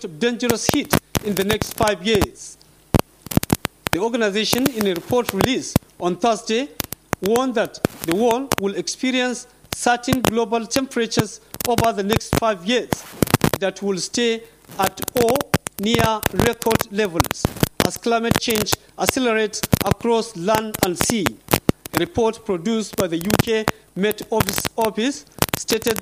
point of dangerous heat in the next 5 years. The organization, in a report released on Thursday, warned that the world will experience certain global temperatures over the next 5 years that will stay at or near record levels as climate change accelerates across land and sea. A report produced by the UK Met Office stated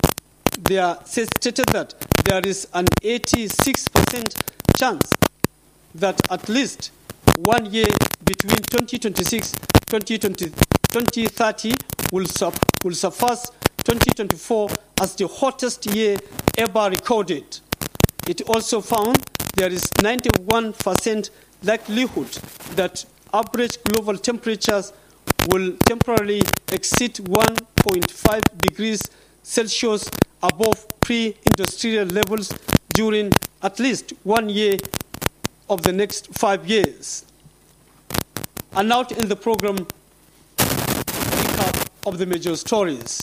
that there is an 86% chance that at least 1 year between 2026 and 2030 will surpass 2024 as the hottest year ever recorded. It also found there is 91% likelihood that average global temperatures will temporarily exceed 1.5 degrees Celsius above pre-industrial levels during at least 1 year of the next 5 years. And now to end the program, recap of the major stories.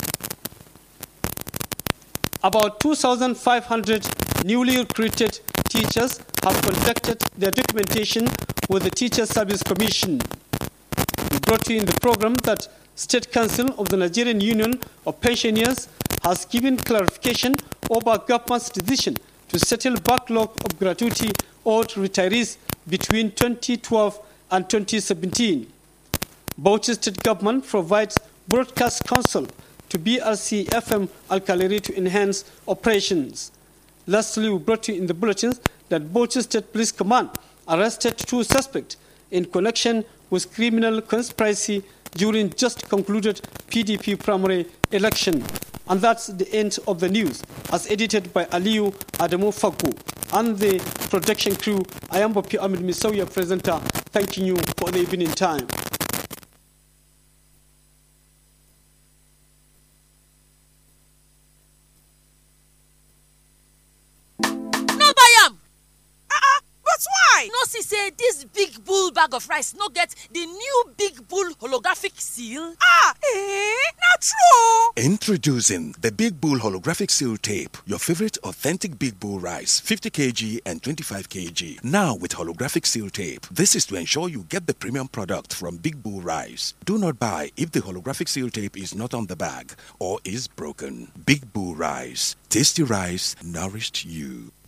About 2,500 newly recruited teachers have conducted their documentation with the Teacher Service Commission. We brought you in the program that State Council of the Nigerian Union of Pensioners has given clarification over government's decision to settle backlog of gratuity owed to retirees between 2012 and 2017. Bauchi State Government provides broadcast counsel to BRC FM Al-Kaleri to enhance operations. Lastly, we brought you in the bulletins that Bauchi State Police Command arrested 2 suspects in connection with criminal conspiracy during just concluded PDP primary election. And that's the end of the news, as edited by Aliyu Adamu Faku and the production crew. I am Bopi Ahmed Misawia, presenter, thanking you for the evening time. No see say this big bull bag of rice no get the new big bull holographic seal? Not true. Introducing the Big Bull holographic seal tape, your favorite authentic Big Bull rice, 50 kg and 25 kg. Now with holographic seal tape. This is to ensure you get the premium product from Big Bull rice. Do not buy if the holographic seal tape is not on the bag or is broken. Big Bull rice. Tasty rice nourished you.